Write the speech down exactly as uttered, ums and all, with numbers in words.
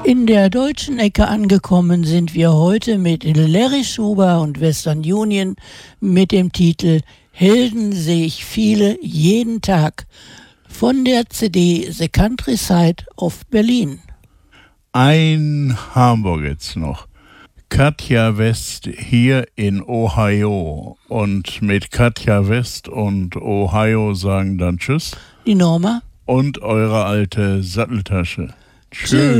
In der deutschen Ecke angekommen sind wir heute mit Larry Schuber und Western Union mit dem Titel Helden sehe ich viele jeden Tag von der C D The Countryside of Berlin. Ein Hamburg jetzt noch. Katja West hier in Ohio. Und mit Katja West und Ohio sagen dann Tschüss. Die Norma. Und eure alte Satteltasche. Tschüss.